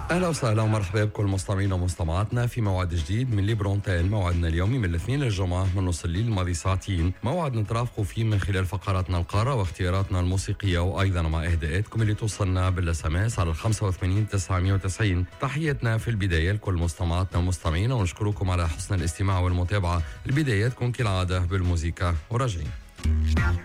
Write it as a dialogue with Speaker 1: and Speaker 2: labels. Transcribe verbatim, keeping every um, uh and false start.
Speaker 1: اهلا وسهلا ومرحبا بكل مستمعينا ومستمعاتنا في موعد جديد من ليبرونتين. موعدنا اليومي من الاثنين للجمعه من نص الليل الماضي ساعتين، موعد نترافقوا فيه من خلال فقراتنا القاره واختياراتنا الموسيقيه، وايضا مع اهداءاتكم اللي توصلنا بالاس ام اس على خمسة وثمانين تسعمية وتسعين. تحياتنا في البدايه لكل مستمعاتنا ومستمعينا، ونشكركم على حسن الاستماع والمتابعه. البدايه تكون كالعاده بالموسيقى وراجعين.